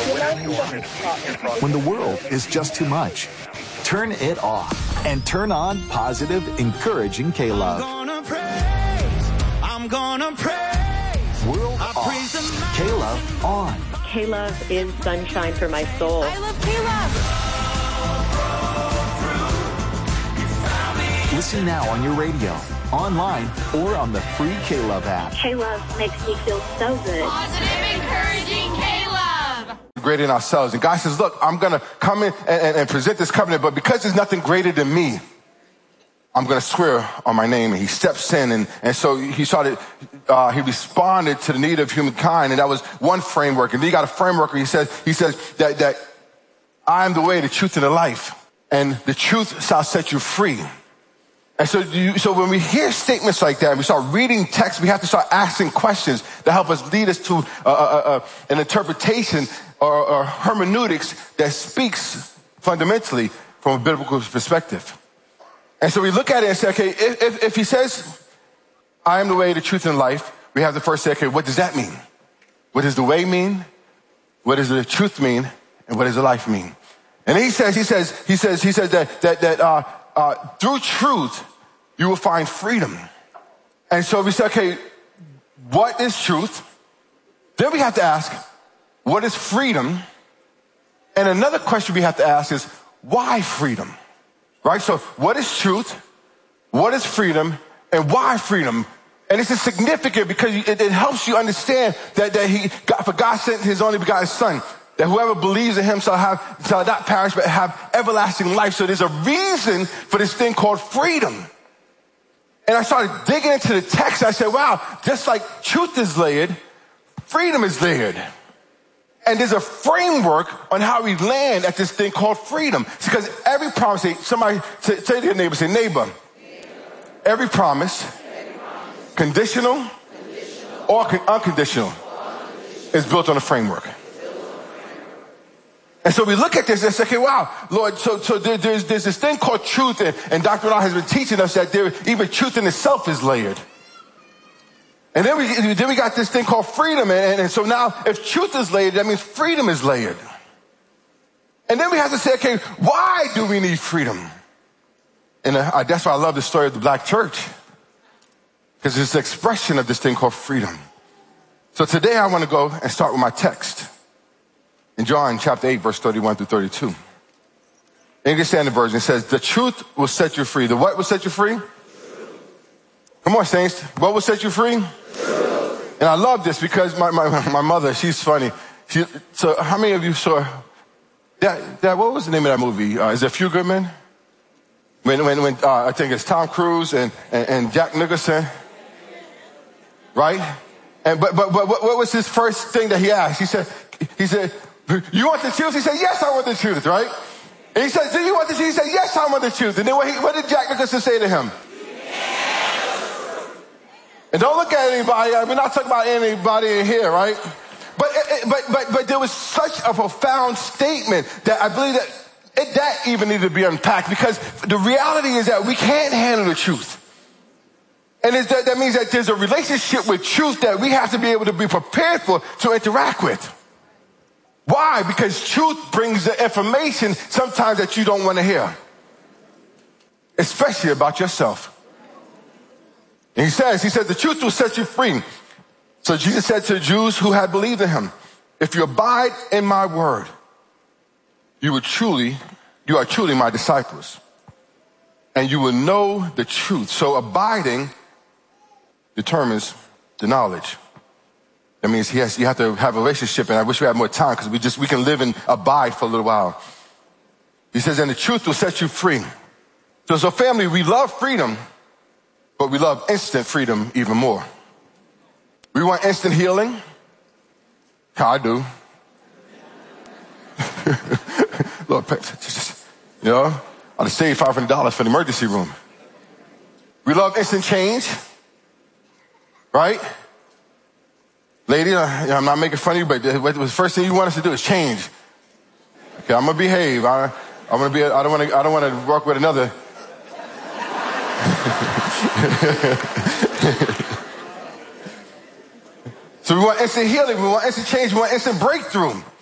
When the world is just too much, turn it off and turn on positive, encouraging K-Love. I'm gonna praise. World off. K-Love on. K-Love is sunshine for my soul. I love K-Love. Listen now on your radio, online, or on the free K-Love app. K-Love makes me feel so good. Positive, encouraging K-Love. Greater in ourselves. And God says, look, I'm going to come in and present this covenant, but because there's nothing greater than me, I'm going to swear on my name. And he steps in. And so he started, he responded to the need of humankind. And that was one framework. And then he got a framework where he says that I am the way, the truth, and the life. And the truth shall set you free. And so when we hear statements like that, and we start reading text, we have to start asking questions that help us lead us to an interpretation or hermeneutics that speaks fundamentally from a biblical perspective. And so we look at it and say, okay, if he says, I am the way, the truth, and life, we have to first say, okay, what does that mean? What does the way mean? What does the truth mean? And what does the life mean? And he says that through truth, you will find freedom. And so we say, okay, what is truth? Then we have to ask, what is freedom? And another question we have to ask is, why freedom? Right? So what is truth? What is freedom? And why freedom? And this is significant because it helps you understand that for God sent his only begotten son, that whoever believes in him shall not perish but have everlasting life. So there's a reason for this thing called freedom. And I started digging into the text. I said, wow, just like truth is layered, freedom is layered. And there's a framework on how we land at this thing called freedom. It's because every promise, say to your neighbor, say neighbor. Every promise, conditional or unconditional, is built on a framework. And so we look at this and say, okay, wow, Lord, so there's this thing called truth, and Dr. Ron has been teaching us that even truth in itself is layered. And then we got this thing called freedom, and so now if truth is layered, that means freedom is layered. And then we have to say, okay, why do we need freedom? And that's why I love the story of the black church, because it's an expression of this thing called freedom. So today I want to go and start with my text. In John chapter 8, verse 31 through 32. English Standard Version says, the truth will set you free. The what will set you free? Truth. Come on, saints. What will set you free? Truth. And I love this because my mother, she's funny. So how many of you saw, Dad, what was the name of that movie? Is it A Few Good Men? When I think it's Tom Cruise and Jack Nicholson. Right? But what was his first thing that he asked? He said, you want the truth? He said, yes, I want the truth, right? And he said, do you want the truth? He said, yes, I want the truth. And then what did Jack Nicholson say to him? Yes. And don't look at anybody. We're not talking about anybody in here, right? But there was such a profound statement that I believe that even needed to be unpacked, because the reality is that we can't handle the truth. And that means that there's a relationship with truth that we have to be able to be prepared for, to interact with. Why? Because truth brings the information sometimes that you don't want to hear, especially about yourself. And he says, the truth will set you free. So Jesus said to the Jews who had believed in him, if you abide in my word, you are truly my disciples, and you will know the truth. So abiding determines the knowledge. That means you have to have a relationship, and I wish we had more time because we can live and abide for a little while. He says, and the truth will set you free. So family, we love freedom, but we love instant freedom even more. We want instant healing. I do. Lord, I ought to save $500 for the emergency room. We love instant change, right? Lady, I'm not making fun of you, but the first thing you want us to do is change. Okay, I'm gonna behave. I don't want to work with another. So we want instant healing. We want instant change. We want instant breakthrough.